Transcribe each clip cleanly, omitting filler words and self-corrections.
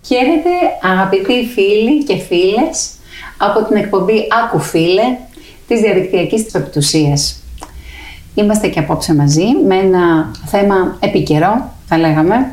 Χαίρετε αγαπητοί φίλοι και φίλες από την εκπομπή Άκου Φίλε της διαδικτυακής της Πεπτουσίας. Είμαστε και απόψε μαζί με ένα θέμα επικαιρό, θα λέγαμε,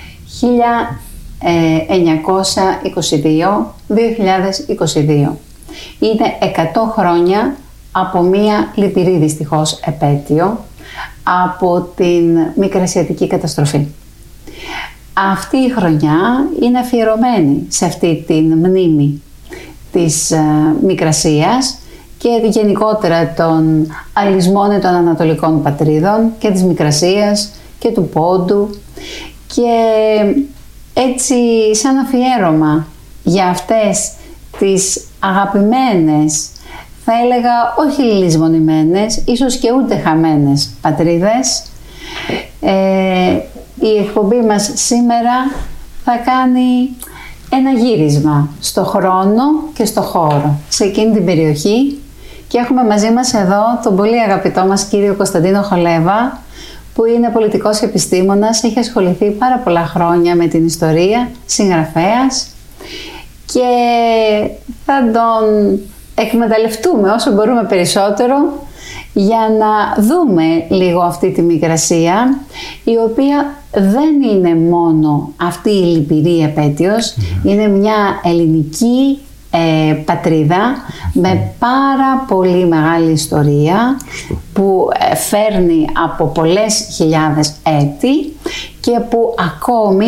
1922-2022. Είναι 100 χρόνια από μία λυπηρή δυστυχώς επέτειο από την Μικρασιατική καταστροφή. Αυτή η χρονιά είναι αφιερωμένη σε αυτή την μνήμη της Μικρασίας και γενικότερα των αλυσμών των ανατολικών πατρίδων και της Μικρασίας και του Πόντου, και έτσι σαν αφιέρωμα για αυτές τις αγαπημένες, θα έλεγα όχι λησμονημένες, ίσως και ούτε χαμένες πατρίδες, η εκπομπή μας σήμερα θα κάνει ένα γύρισμα στο χρόνο και στο χώρο, σε εκείνη την περιοχή, και έχουμε μαζί μας εδώ τον πολύ αγαπητό μας κύριο Κωνσταντίνο Χολέβα, που είναι πολιτικός επιστήμονας, έχει ασχοληθεί πάρα πολλά χρόνια με την ιστορία, συγγραφέας, και θα τον εκμεταλλευτούμε όσο μπορούμε περισσότερο για να δούμε λίγο αυτή τη Μικρασία, η οποία δεν είναι μόνο αυτή η λυπηρή επέτειος, είναι μια ελληνική πατρίδα με πάρα πολύ μεγάλη ιστορία που φέρνει από πολλές χιλιάδες έτη και που ακόμη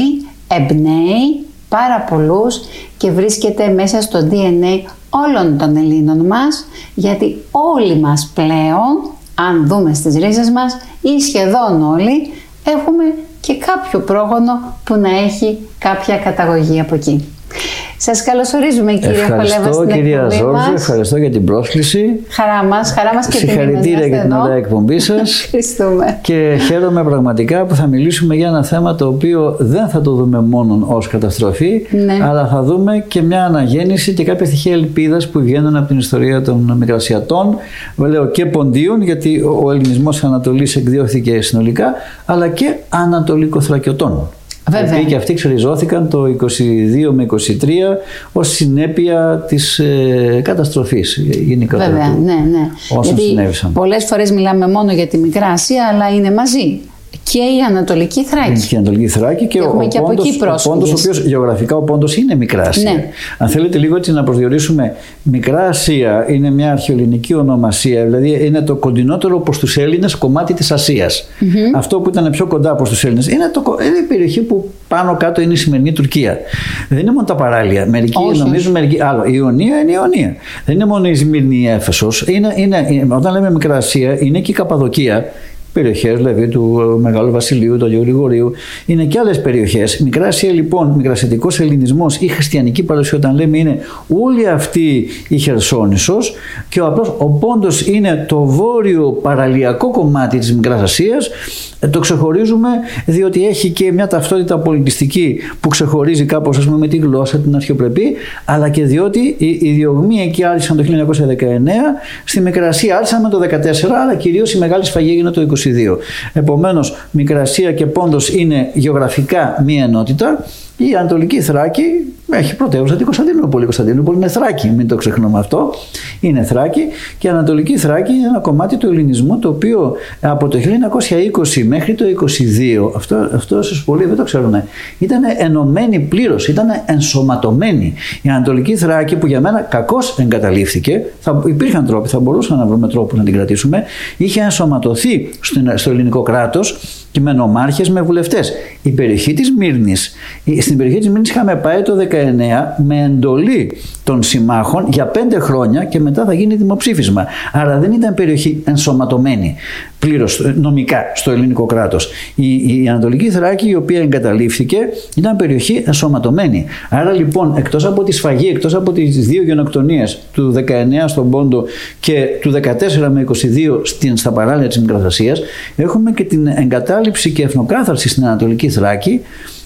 εμπνέει πάρα πολλούς και βρίσκεται μέσα στο DNA όλων των Ελλήνων μας, γιατί όλοι μας πλέον, αν δούμε στις ρίζες μας, ή σχεδόν όλοι, έχουμε και κάποιο πρόγονο που να έχει κάποια καταγωγή από εκεί. Σας καλωσορίζουμε, κύριε Χολέβα, στην εκπομπή κυρία Ζόρζο, ευχαριστώ για την πρόσκληση. Χαρά μας και συγχαρητήρια για την ωραία εκπομπή σας. Ευχαριστούμε. Και χαίρομαι πραγματικά που θα μιλήσουμε για ένα θέμα το οποίο δεν θα το δούμε μόνο ως καταστροφή, αλλά θα δούμε και μια αναγέννηση και κάποια στοιχεία ελπίδας που βγαίνουν από την ιστορία των Μικρασιατών. Λέω και Ποντίων, γιατί ο ελληνισμός της Ανατολής εκδιώχθηκε συνολικά, αλλά και Ανατολικοθρακιωτών. Βέβαια. Και αυτοί ξεριζώθηκαν το 22 με 23 ως συνέπεια της καταστροφής γενικότερα. Βέβαια, ναι. Όσων συνέβησαν. Πολλές φορές μιλάμε μόνο για τη Μικράσια, αλλά είναι μαζί και η Ανατολική Θράκη. Και η Ανατολική Θράκη και ο Πόντος, ο οποίος γεωγραφικά ο Πόντος είναι Μικρά Ασία. Ναι. Αν θέλετε λίγο έτσι να προσδιορίσουμε, Μικρά Ασία είναι μια αρχαιοελληνική ονομασία, δηλαδή είναι το κοντινότερο προς τους Έλληνες κομμάτι της Ασίας. Αυτό που ήταν πιο κοντά προς τους Έλληνες είναι η περιοχή που πάνω κάτω είναι η σημερινή Τουρκία. Δεν είναι μόνο τα παράλια. Μερικοί νομίζουν, άλλο. Η Ιωνία είναι η Ιωνία. Δεν είναι μόνο η Σμύρνη, η Έφεσος. Όταν λέμε Μικρά Ασία, είναι και η Καπαδοκία. Περιοχές δηλαδή του Μεγάλου Βασιλείου, του Αγίου Γρηγορίου, είναι και άλλες περιοχές. Μικρά Ασία λοιπόν, μικρασιατικός ελληνισμός ή χριστιανική παρουσία, όταν λέμε, είναι όλη αυτή η Χερσόνησος, και ο Πόντος είναι το βόρειο παραλιακό κομμάτι της Μικράς Ασίας. Το ξεχωρίζουμε διότι έχει και μια ταυτότητα πολιτιστική που ξεχωρίζει κάπως, ας πούμε, με τη γλώσσα, την αρχαιοπρεπή, αλλά και διότι οι διωγμοί εκεί άρχισαν το 1919, στη Μικρά Ασία άρχισαν με το 1914, αλλά κυρίως η μεγάλη σφαγή έγινε το 1922. Επομένως, Μικρά Ασία και Πόντος είναι γεωγραφικά μία ενότητα. Η Ανατολική Θράκη έχει πρωτεύουσα την Κωνσταντινούπολη. Η Κωνσταντινούπολη είναι Θράκη, μην το ξεχνούμε αυτό. Είναι Θράκη, και η Ανατολική Θράκη είναι ένα κομμάτι του ελληνισμού το οποίο από το 1920 μέχρι το 1922, αυτό ίσως πολλοί δεν το ξέρουν, ήταν ενωμένη πλήρως, ήταν ενσωματωμένη. Η Ανατολική Θράκη, που για μένα κακώς εγκαταλείφθηκε, υπήρχαν τρόποι, θα μπορούσαμε να βρούμε τρόπους να την κρατήσουμε, είχε ενσωματωθεί στο ελληνικό κράτος και με νομάρχες, με βουλευτές. Η περιοχή της Μύρνης, στην περιοχή της Μύρνης είχαμε πάει το 19 με εντολή των συμμάχων για 5 χρόνια, και μετά θα γίνει δημοψήφισμα. Άρα δεν ήταν περιοχή ενσωματωμένη πλήρως νομικά στο ελληνικό κράτος. Η Ανατολική Θράκη, η οποία εγκαταλείφθηκε, ήταν περιοχή ενσωματωμένη. Άρα λοιπόν, εκτός από τη σφαγή, εκτός από τις δύο γενοκτονίες του 19 στον Πόντο και του 14 με 22 στα παράλια της Μικράς Ασίας, έχουμε και την εγκατάλειψη και εθνοκάθαρση στην Ανατολική Θράκη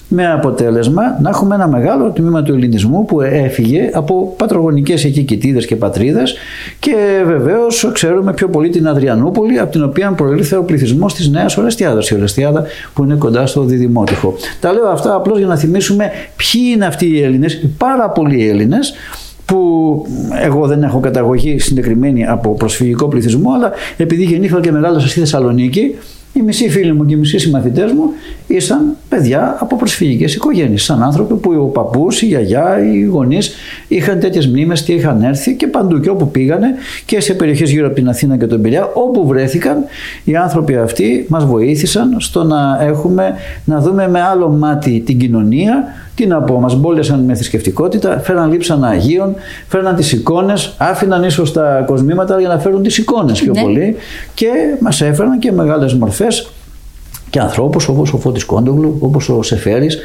με αποτέλεσμα να έχουμε ένα μεγάλο τμήμα του ελληνισμού που έφυγε από πατρογονικές εκεί κοιτίδες και πατρίδες, και βεβαίως ξέρουμε πιο πολύ την Αδριανούπολη, από την οποία προήλθε ο πληθυσμός της Νέας Ορεστιάδας, η Ορεστιάδα που είναι κοντά στο Διδημότυχο. Τα λέω αυτά απλώς για να θυμίσουμε ποιοι είναι αυτοί οι Έλληνες, οι πάρα πολλοί Έλληνες, που εγώ δεν έχω καταγωγή συγκεκριμένη από προσφυγικό πληθυσμό, αλλά επειδή γεννήθηκα και μεγάλωσα στη Θεσσαλονίκη, οι μισοί φίλοι μου και οι μισοί συμμαθητές μου ήσαν παιδιά από προσφυγικές οικογένειες, σαν άνθρωποι που ο παππούς, η γιαγιά, οι γονείς είχαν τέτοιες μνήμες και είχαν έρθει, και παντού και όπου πήγανε, και σε περιοχές γύρω από την Αθήνα και τον Πειραιά, όπου βρέθηκαν, οι άνθρωποι αυτοί μας βοήθησαν στο να δούμε με άλλο μάτι την κοινωνία. Τι να πω, μας μπόλιασαν με θρησκευτικότητα, φέραν λείψανα Αγίων, φέραν τις εικόνες, άφηναν ίσως τα κοσμήματα για να φέρουν τις εικόνες πιο πολύ, και μας έφεραν και μεγάλες μορφές και ανθρώπους όπως ο Φώτης Κόντογλου, όπως ο Σεφέρης,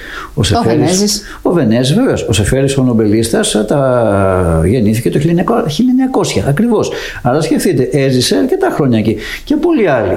ο Βενέζης βεβαίως. Ο Σεφέρης, ο νομπελίστας, γεννήθηκε το 1900 ακριβώς. Άρα σκεφτείτε, έζησε αρκετά χρόνια εκεί, και πολλοί άλλοι.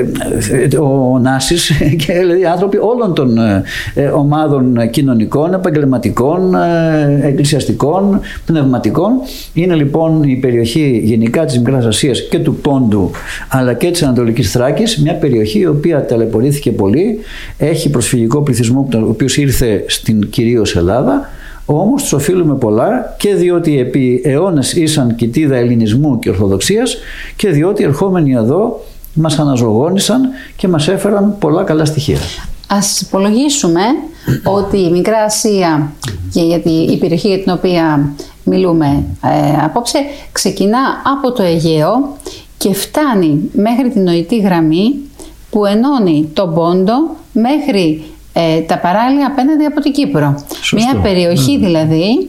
Ο Νάσης και δηλαδή άνθρωποι όλων των ομάδων κοινωνικών, επαγγελματικών, εκκλησιαστικών, πνευματικών. Είναι λοιπόν η περιοχή γενικά της Μικράς Ασίας και του Πόντου, αλλά και της Ανατολικής Θράκης, μια περιοχή η οποία ταλαιπωρήθηκε πολύ, έχει προσφυγικό πληθυσμό ο οποίος ήρθε στην κυρίως Ελλάδα, όμως τους οφείλουμε πολλά, και διότι επί αιώνες ήσαν κοιτίδα ελληνισμού και ορθοδοξίας, και διότι ερχόμενοι εδώ μας αναζωογόνησαν και μας έφεραν πολλά καλά στοιχεία. Ας υπολογίσουμε ότι η Μικρά Ασία, και γιατί η περιοχή για την οποία μιλούμε απόψε, ξεκινά από το Αιγαίο και φτάνει μέχρι την νοητή γραμμή που ενώνει τον Πόντο μέχρι τα παράλια απέναντι από την Κύπρο. Σωστό. Μια περιοχή δηλαδή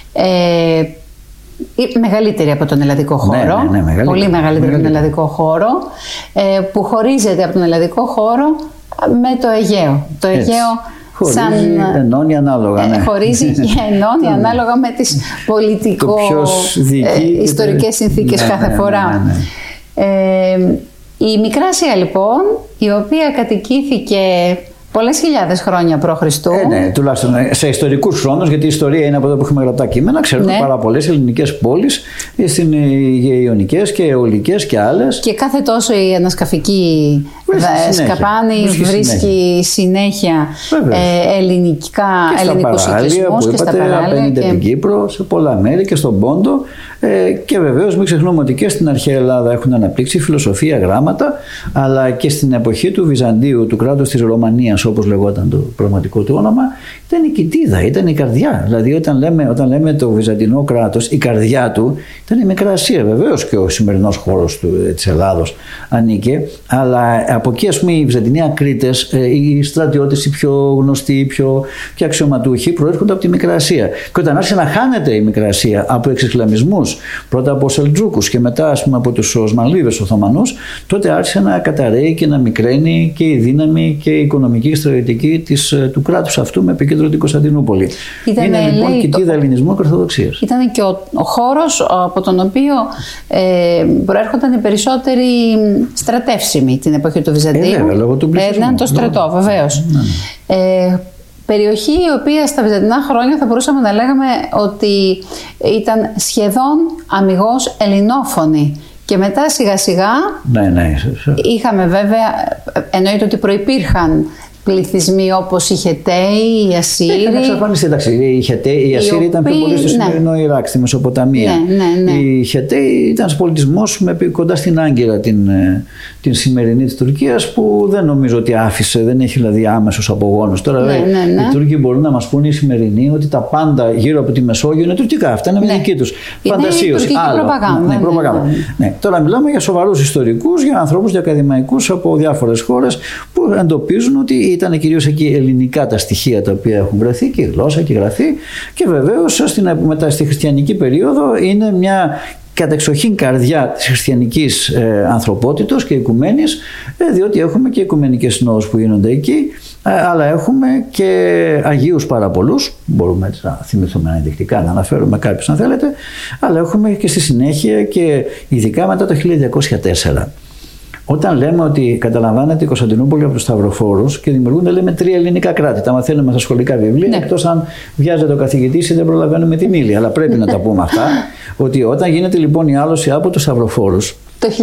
μεγαλύτερη από τον ελλαδικό χώρο, πολύ μεγαλύτερη από τον ελλαδικό χώρο, που χωρίζεται από τον ελλαδικό χώρο με το Αιγαίο. Το Αιγαίο ενώνει ανάλογα. Χωρίζει και ενώνει ανάλογα με τις πολιτικο-ιστορικές συνθήκες κάθε φορά. Η Μικρά Ασία λοιπόν, η οποία κατοικήθηκε πολλές χιλιάδες χρόνια π.Χ. Ναι, τουλάχιστον σε ιστορικούς χρόνους, γιατί η ιστορία είναι από εδώ που έχουμε γραπτά κείμενα. Ξέρουμε πάρα πολλές ελληνικές πόλεις, Ιωνικές και Αιωλικές και άλλες. Και κάθε τόσο η ανασκαφική σκαπάνη βρίσκει συνέχεια ελληνικούς οικισμούς και στα παράλια. Απέναντι από την Κύπρο, σε πολλά μέρη και στον Πόντο. Και βεβαίως μην ξεχνούμε ότι και στην αρχαία Ελλάδα έχουν αναπτύξει φιλοσοφία, γράμματα, αλλά και στην εποχή του Βυζαντίου, του κράτους της Ρωμανίας, όπως λεγόταν το πραγματικό του όνομα, ήταν η κοιτίδα, ήταν η καρδιά. Δηλαδή όταν λέμε το Βυζαντινό κράτος, η καρδιά του ήταν η Μικρά Ασία. Βεβαίως και ο σημερινός χώρος της Ελλάδος ανήκε, αλλά από εκεί, ας πούμε, οι Βυζαντινοί ακρίτες, οι στρατιώτες, οι πιο γνωστοί, οι πιο αξιωματούχοι, προέρχονται από τη Μικρά Ασία. Και όταν άρχισε να χάνεται η Μικρά Ασία από εξισλαμισμούς, πρώτα από Σελτζούκους και μετά, ας πούμε, από τους Οσμανλίδες Οθωμανούς, τότε άρχισε να καταρρέει και να μικραίνει και η δύναμη και η οικονομική και στρατιωτική του κράτους αυτού, με επικέντρο την Κωνσταντινούπολη. Είναι λοιπόν κοιτίδα ελληνισμού και ορθοδοξίας. Ήταν και ο χώρος από τον οποίο προέρχονταν οι περισσότεροι στρατεύσιμοι την εποχή του Βυζαντίου. Βέβαια, λόγω του πληθυσμού. Το στρατό, βεβαίως. Περιοχή η οποία στα βυζαντινά χρόνια θα μπορούσαμε να λέγαμε ότι ήταν σχεδόν αμιγώς ελληνόφωνη. Και μετά σιγά σιγά είχαμε βέβαια, εννοείται ότι προϋπήρχαν πληθυσμοί όπως οι Χεταίοι, οι Ασσύριοι. Είχαν εξαφανιστεί, εντάξει. Οι Ασσύριοι ήταν πιο πολύ στο σημερινό Ιράκ, στη Μεσοποταμία. Οι Χεταίοι ήταν ένας πολιτισμός κοντά στην Άγκυρα, την σημερινή της Τουρκίας, που δεν νομίζω ότι άφησε, δεν έχει δηλαδή άμεσους απογόνους. Τώρα οι Τούρκοι μπορούν να μας πούνε οι σημερινοί ότι τα πάντα γύρω από τη Μεσόγειο είναι τουρκικά. Αυτά είναι με δική τους φαντασίωση. Προπαγάνδα. Τώρα μιλάμε για σοβαρούς ιστορικούς, για ανθρώπους, για ακαδημαϊκούς από διάφορες χώρες που εντοπίζουν ότι ήταν κυρίως εκεί ελληνικά τα στοιχεία τα οποία έχουν βρεθεί, και η γλώσσα και η γραφή, και βεβαίως μετά στη χριστιανική περίοδο είναι μια κατεξοχήν καρδιά της χριστιανικής ανθρωπότητος και οικουμένης, διότι έχουμε και οικουμενικές συνόδους που γίνονται εκεί, αλλά έχουμε και Αγίους πάρα πολλούς, μπορούμε να θυμηθούμε ενδεικτικά, να αναφέρουμε κάποιους αν θέλετε, αλλά έχουμε και στη συνέχεια, και ειδικά μετά το 1204, Όταν λέμε ότι καταλαμβάνεται η Κωνσταντινούπολη από τους Σταυροφόρους και δημιουργούνται, λέμε, 3 ελληνικά κράτη. Τα μαθαίνουμε στα σχολικά βιβλία, ναι. Εκτός αν βιάζεται ο καθηγητής ή δεν προλαβαίνουμε την ύλη. Αλλά πρέπει να τα πούμε αυτά. Ότι όταν γίνεται λοιπόν η άλωση από τους Σταυροφόρους. Το 1204,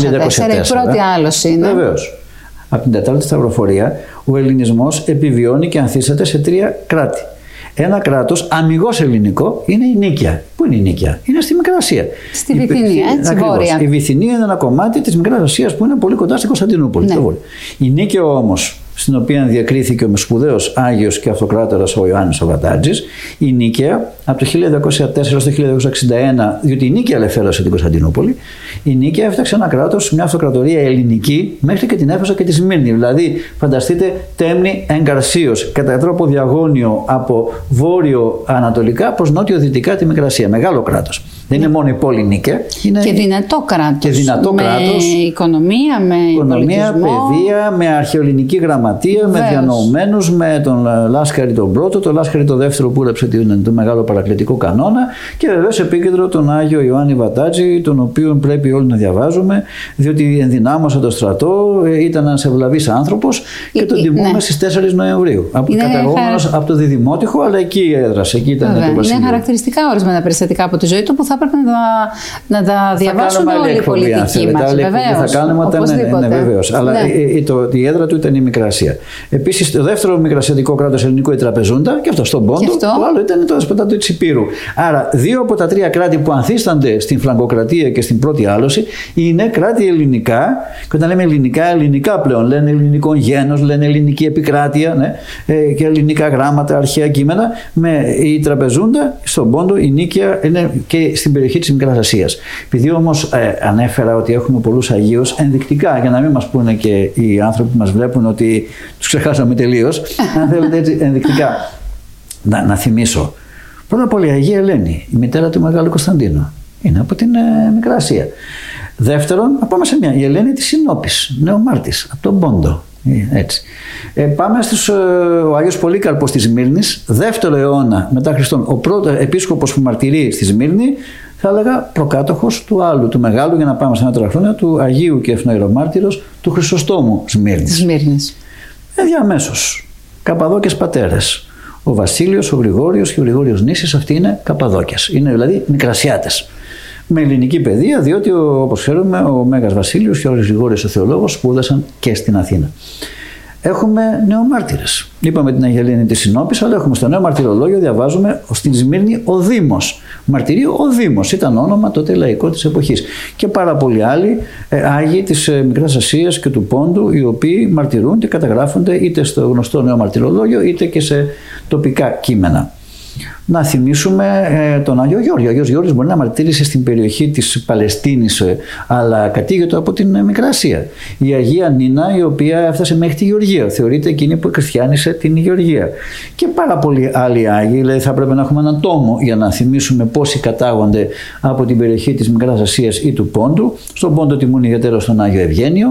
η πρώτη άλωση είναι. Βεβαίως. Από την Τετάρτη Σταυροφορία, ο ελληνισμός επιβιώνει και ανθίσταται σε 3 κράτη. Ένα κράτος αμιγώς ελληνικό είναι η Νίκαια. Πού είναι η Νίκαια? Είναι στη Μικρά Ασία. Στη Βυθινία, έτσι, βόρεια. Η Βυθινία είναι ένα κομμάτι της Μικράς Ασίας που είναι πολύ κοντά στην Κωνσταντινούπολη. Ναι. Η Νίκαια όμως, στην οποία διακρίθηκε ο σπουδαίος Άγιος και Αυτοκράτορας ο Ιωάννης ο Βατάτζης, η Νίκαια από το 1204 στο 1261, διότι η Νίκαια ελευθέρωσε την Κωνσταντινούπολη, η Νίκαια έφτιαξε ένα κράτος, μια αυτοκρατορία ελληνική, μέχρι και την Έφεσο και τη Σμύρνη. Δηλαδή, φανταστείτε, τέμνη εγκαρσίως, κατά τρόπο διαγώνιο από βόρειο-ανατολικά προς νότιο-δυτικά τη Μικρά Ασία. Μεγάλο κράτος. Δεν είναι μόνο η πόλη Νίκαια. Είναι και δυνατό κράτος. Και δυνατό κράτος. Με οικονομία, με πολιτισμό. Παιδεία, με αρχαιοελληνική γραμματεία, με διανοουμένους, με τον Λάσκαρη τον πρώτο, τον Λάσκαρη τον δεύτερο που έγραψε το μεγάλο παρακλητικό κανόνα και βεβαίως επίκεντρο τον Άγιο Ιωάννη Βατάτζη, τον οποίο πρέπει όλοι να διαβάζουμε, διότι ενδυνάμωσε το στρατό, ήταν ένας ευλαβής άνθρωπος και τον τιμούμε στις 4 Νοεμβρίου. Καταγόμενος από το Διδημότυχο, αλλά εκεί έδρασε, εκεί ήταν το βασίλειο. Είναι χαρακτηριστικά ορισμένα περιστατικά από τη ζωή του που θα έπρεπε να τα διαβάσουν όλοι οι πολιτικοί μας. Θα κάνουμε όταν είναι βεβαίως. Αλλά η έδρα του ήταν η Μικρά Ασία. Επίσης, το δεύτερο μικρασιατικό κράτος ελληνικό, η Τραπεζούντα, και αυτό στον Πόντο. Το άλλο ήταν το Δεσποτάτο της Υπήρου. Άρα, 2 από τα 3 κράτη που ανθίστανται στην Φραγκοκρατία και στην πρώτη άλωση είναι κράτη ελληνικά. Και όταν λέμε ελληνικά πλέον, λένε ελληνικό γένος, λένε ελληνική επικράτεια, ναι, και ελληνικά γράμματα, αρχαία κείμενα. Με η Τραπεζούντα στον Πόντο, η Νίκαια είναι και στην περιοχή της Μικράς Ασίας. Επειδή όμως ανέφερα ότι έχουμε πολλούς Αγίους, ενδεικτικά, για να μην μας πούνε και οι άνθρωποι που μας βλέπουν ότι τους ξεχάσαμε τελείως, αν θέλετε έτσι ενδεικτικά να θυμίσω. Πρώτα απ' όλα η Αγία Ελένη, η μητέρα του Μεγάλου Κωνσταντίνου, είναι από την Μικρά Ασία. Δεύτερον, να πάμε σε η Ελένη της Συνόπης, νεομάρτης, από τον Πόντο. Έτσι. Πάμε ο Άγιος Πολύκαρπος της Σμύρνης, 2ο αιώνα μετά Χριστόν, ο πρώτος επίσκοπος που μαρτυρεί στη Σμύρνη, θα έλεγα προκάτοχος του άλλου, του μεγάλου, για να πάμε στα μέτρα χρόνια, του Αγίου και Εθνοϊρομάρτυρος του Χρυσοστόμου Σμύρνης. Διαμέσως, Καπαδόκες πατέρες. Ο Βασίλειος, ο Γρηγόριος και ο Γρηγόριος Νήσης, αυτοί είναι Καπαδόκες. Είναι δηλαδή Μικρασιάτες. Με ελληνική παιδεία, διότι όπως ξέρουμε ο Μέγας Βασίλειος και ο Γρηγόριος ο Θεολόγος σπούδασαν και στην Αθήνα. Έχουμε νεομάρτυρες. Είπαμε την Αγία Ελένη της Συνόπης, αλλά έχουμε στο νέο μαρτυρολόγιο, διαβάζουμε στην Σμύρνη ο Δήμος. Μαρτυρείο ο Δήμος ήταν όνομα τότε λαϊκό της εποχής. Και πάρα πολλοί άλλοι Άγιοι της Μικράς Ασίας και του Πόντου, οι οποίοι μαρτυρούν και καταγράφονται είτε στο γνωστό νέο μαρτυρολόγιο είτε και σε τοπικά κείμενα. Να θυμίσουμε τον Άγιο Γεώργιο. Ο Άγιος Γεώργιος μπορεί να μαρτύρησε στην περιοχή της Παλαιστίνης, αλλά κατήγεται από την Μικρά Ασία. Η Αγία Νίνα, η οποία έφτασε μέχρι τη Γεωργία, θεωρείται εκείνη που χριστιάνισε την Γεωργία. Και πάρα πολλοί άλλοι Άγιοι, δηλαδή θα πρέπει να έχουμε έναν τόμο για να θυμίσουμε πόσοι κατάγονται από την περιοχή της Μικράς Ασίας ή του Πόντου. Στον Πόντο τιμούν ιδιαίτερα στον Άγιο Ευγένιο.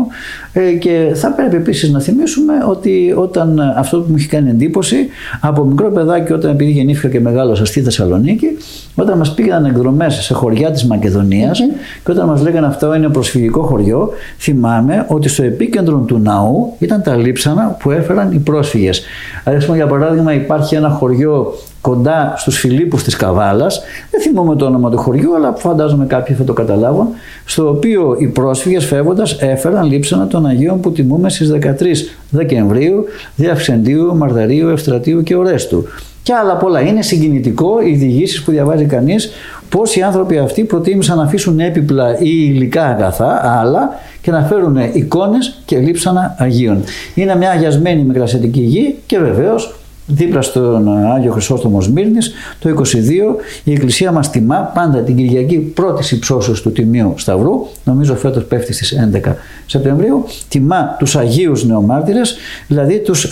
Και θα πρέπει επίσης να θυμίσουμε ότι όταν αυτό που μου έχει κάνει εντύπωση, από μικρό παιδάκι, όταν επειδή γεννήθηκα και μεγάλωσα στη Θεσσαλονίκη, όταν μας πήγαν εκδρομές σε χωριά της Μακεδονίας και όταν μας λέγανε αυτό είναι προσφυγικό χωριό, θυμάμαι ότι στο επίκεντρο του ναού ήταν τα λείψανα που έφεραν οι πρόσφυγες. Για παράδειγμα, υπάρχει ένα χωριό κοντά στους Φιλίππους της Καβάλας, δεν θυμόμαι το όνομα του χωριού, αλλά φαντάζομαι κάποιοι θα το καταλάβουν, στο οποίο οι πρόσφυγες φεύγοντας έφεραν λείψανα των Αγίων που τιμούμε στις 13 Δεκεμβρίου, Δι' Αυξεντίου, Μαρδαρίου, Ευστρατείου και Ορέστου. Και άλλα πολλά. Είναι συγκινητικό οι διηγήσεις που διαβάζει κανείς, πώς οι άνθρωποι αυτοί προτίμησαν να αφήσουν έπιπλα ή υλικά αγαθά, άλλα, και να φέρουν εικόνες και λείψανα Αγίων. Είναι μια αγιασμένη μικρασιατική γη και βεβαίως δίπλα στον Άγιο Χρυσόστομο Σμύρνης, το 22 η Εκκλησία μας τιμά πάντα την Κυριακή πρώτης υψώσεως του Τιμίου Σταυρού, νομίζω φέτος πέφτει στις 11 Σεπτεμβρίου, τιμά τους Αγίους Νεομάρτυρες, δηλαδή τους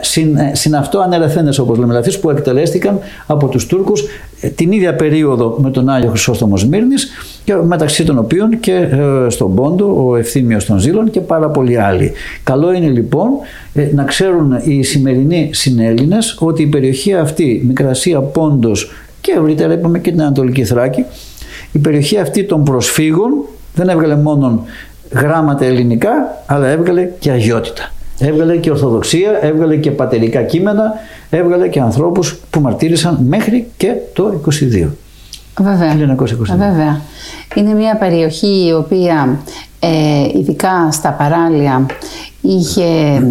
συναυτό ανερεθέντες, όπως λέμε, δηλαδή που εκτελέστηκαν από τους Τούρκους την ίδια περίοδο με τον Άγιο Χρυσόστομο Σμύρνης, και μεταξύ των οποίων και στον Πόντο ο Ευθύμιος των Ζήλων και πάρα πολλοί άλλοι. Καλό είναι λοιπόν να ξέρουν οι σημερινοί συνέλληνες ότι η περιοχή αυτή, Μικρά Ασία, Πόντος και ευρύτερα είπαμε και την Ανατολική Θράκη, η περιοχή αυτή των προσφύγων δεν έβγαλε μόνο γράμματα ελληνικά, αλλά έβγαλε και αγιότητα. Έβγαλε και ορθοδοξία, έβγαλε και πατερικά κείμενα, έβγαλε και ανθρώπους που μαρτύρησαν μέχρι και το 1922. Βέβαια. 1922. Βέβαια. Είναι μια περιοχή η οποία ειδικά στα παράλια είχε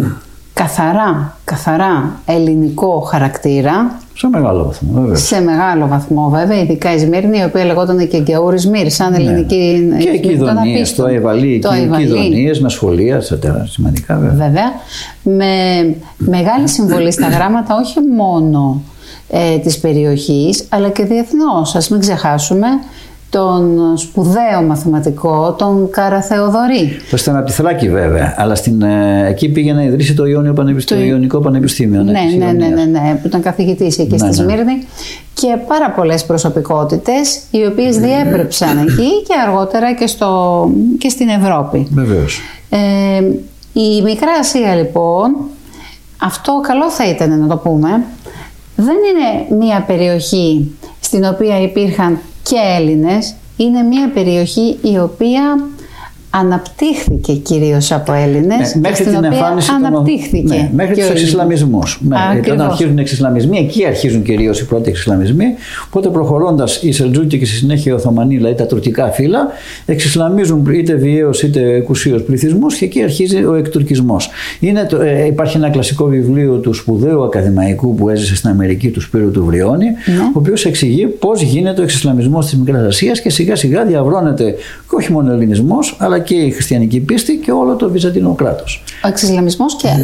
καθαρά ελληνικό χαρακτήρα. Σε μεγάλο βαθμό, βέβαια. Σε μεγάλο βαθμό, βέβαια. Ειδικά η Σμύρνη, η οποία λεγόταν και Γκεούρη Σμύρ, σαν ελληνική. Και οι Κιδωνίες, το Αϊβαλί, και οι Κιδωνίες με σχολεία, σημαντικά, βέβαια. Βέβαια. Με μεγάλη συμβολή στα γράμματα, όχι μόνο της περιοχής, αλλά και διεθνώς. Ας μην ξεχάσουμε τον σπουδαίο μαθηματικό, τον Καραθεοδωρή. Το ήταν από τη Θράκη, βέβαια, αλλά εκεί πήγε να ιδρύσει το Ιωνικό Πανεπιστήμιο. Ναι, που ήταν καθηγητής εκεί στη Σμύρνη. Και πάρα πολλές προσωπικότητες, οι οποίες διέπρεψαν εκεί και αργότερα και στην Ευρώπη. Βεβαίως. Η Μικρά Ασία, λοιπόν, αυτό καλό θα ήταν να το πούμε, δεν είναι μια περιοχή στην οποία υπήρχαν και Έλληνες, είναι μια περιοχή η οποία αναπτύχθηκε κυρίως από Έλληνες. Μέχρι την εμφάνιση αναπτύχθηκε. Μέχρι τους εξισλαμισμούς. Όταν αρχίζουν οι εξισλαμισμοί, εκεί αρχίζουν κυρίως οι πρώτοι εξισλαμισμοί. Οπότε προχωρώντας οι Σελτζούκοι και στη συνέχεια οι Οθωμανοί, δηλαδή τα τουρκικά φύλλα, εξισλαμίζουν είτε βιαίως είτε εκουσίως πληθυσμούς και εκεί αρχίζει ο εκτουρκισμός. Υπάρχει ένα κλασικό βιβλίο του σπουδαίου ακαδημαϊκού που έζησε στην Αμερική, του Σπύρου του Βριώνη, ο οποίος εξηγεί πώς γίνεται ο εξισλαμισμός της Μικράς Ασίας και σιγά σιγά διαβρώνεται και όχι μόνο ο ελληνισμός, αλλά και η χριστιανική πίστη και όλο το βυζαντινό κράτος. Ο εξισλαμισμός και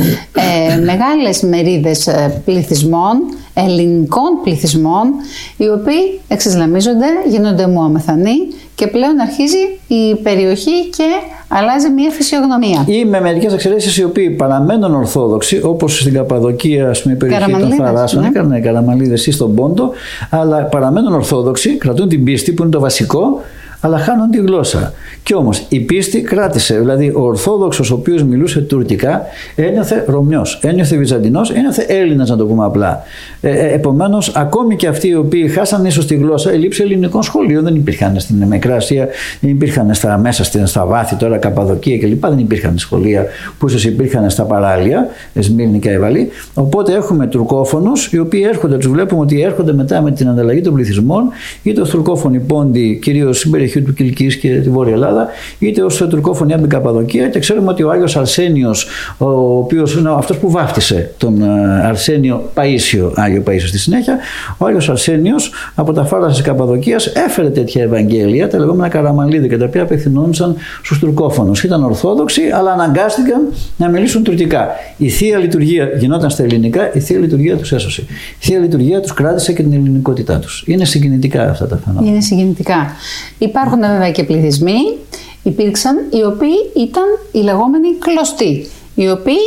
μεγάλες μερίδες πληθυσμών, ελληνικών πληθυσμών, οι οποίοι εξισλαμίζονται, γίνονται μουαμεθανοί και πλέον αρχίζει η περιοχή και αλλάζει μια φυσιογνωμία. Ή με μερικές εξαιρέσεις οι οποίοι παραμένουν ορθόδοξοι, όπως στην Καπαδοκία, ας πούμε, η περιοχή των Θαράσων, έκανε Καραμαλίδες ή στον Πόντο, αλλά παραμένουν ορθόδοξοι, κρατούν την πίστη που είναι το βασικό, αλλά χάνουν τη γλώσσα. Κι όμως η πίστη κράτησε. Δηλαδή ο Ορθόδοξος, ο οποίος μιλούσε τουρκικά, ένιωθε Ρωμιός, ένιωθε Βυζαντινός, ένιωθε Έλληνας, να το πούμε απλά. Επομένως, ακόμη και αυτοί οι οποίοι χάσαν ίσως τη γλώσσα, ελλείψη ελληνικών σχολείων, δεν υπήρχαν στην Μικρά Ασία, δεν υπήρχαν μέσα στα βάθη, τώρα Καπαδοκία κλπ. Δεν υπήρχαν σχολεία που ίσως υπήρχαν στα παράλια, Σμύρνη και Αϊβαλί. Οπότε έχουμε τουρκόφωνους, οι οποίοι έρχονται, τους βλέπουμε ότι έρχονται μετά με την ανταλλαγή των πληθυσμών, είτε ως τουρκόφωνοι πόντοι, κυρίως στην περιοχή του Κιλκής και τη Βόρεια Ελλάδα, είτε ως τουρκόφωνοι από την Καπαδοκία. Και ξέρουμε ότι ο Άγιος Αρσένιος, ο οποίος είναι αυτός που βάφτισε τον Αρσένιο Παΐσιο, Άγιο Παΐσιο στη συνέχεια, ο Άγιος Αρσένιος από τα φάρσα της Καπαδοκίας έφερε τέτοια Ευαγγέλια, τα λεγόμενα Καραμαλίδια, τα οποία απευθυνόντουσαν στους τουρκόφωνους. Ήταν Ορθόδοξοι, αλλά αναγκάστηκαν να μιλήσουν τουρκικά. Η Θεία Λειτουργία γινόταν στα ελληνικά, η Θεία Λειτουργία τους έσωσε. Η Θεία Λειτουργία τους κράτησε και την ελληνικότητά τους. Είναι συγκινητικά αυτά τα φαινόμενα. Είναι συγκινητικά. Υπάρχουν βέβαια και πληθυσμοί, υπήρξαν, οι οποίοι ήταν οι λεγόμενοι κλωστοί, οι οποίοι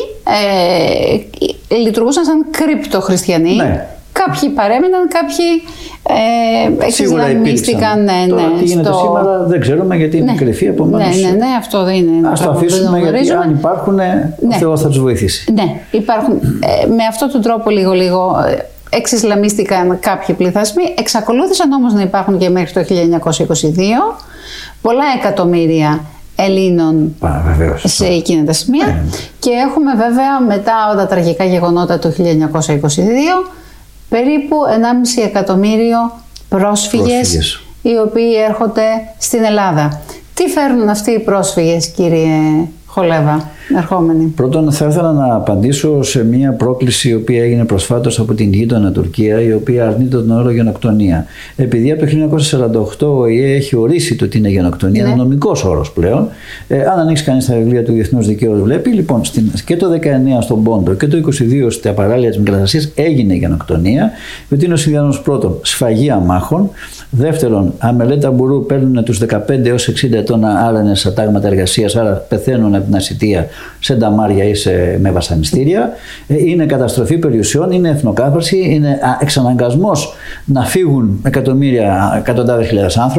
λειτουργούσαν σαν κρυπτοχριστιανοί. Ναι. Κάποιοι παρέμειναν, κάποιοι εξισλαμίστηκαν. Τώρα τι γίνεται σήμερα δεν ξέρουμε, γιατί είναι κρυφή, επομένως. Ναι, αυτό δεν είναι. Ας το αφήσουμε, γιατί αν υπάρχουν, ο Θεός θα τους βοηθήσει. Ναι, υπάρχουν. Με αυτόν τον τρόπο λίγο εξισλαμίστηκαν κάποιοι πληθυσμοί, εξακολούθησαν όμως να υπάρχουν και μέχρι το 1922 πολλά εκατομμύρια Ελλήνων σε εκείνα τα σημεία. Και έχουμε βέβαια μετά τα τραγικά γεγονότα του 1922 περίπου 1,5 εκατομμύριο πρόσφυγες οι οποίοι έρχονται στην Ελλάδα. Τι φέρνουν αυτοί οι πρόσφυγες, κύριε Χολέβα, ερχόμενοι? Πρώτον, θα ήθελα να απαντήσω σε μια πρόκληση η οποία έγινε προσφάτως από την γείτονα Τουρκία, η οποία αρνείται τον όρο γενοκτονία. Επειδή από το 1948 ο ΙΕ έχει ορίσει το τι είναι γενοκτονία, είναι νομικός όρος πλέον. Αν ανοίξει κανείς τα βιβλία του Διεθνούς Δικαίου, βλέπει. Λοιπόν, και το 19 στον Πόντο και το 22 στα παράλια της Μικράς Ασίας έγινε γενοκτονία, γιατί είναι ο συνδυασμός πρώτον σφαγή αμάχων. Δεύτερον, αμελέτα μπουρού παίρνουν τους 15 έως 60 ετών άρενες σε τάγματα εργασίας, άρα πεθαίνουν από την ασιτεία σε νταμάρια ή με βασανιστήρια. Είναι καταστροφή περιουσιών, είναι εθνοκάθαρση, είναι εξαναγκασμός να φύγουν εκατομμύρια, εκατοντάδες χιλιάδες άνθρωποι.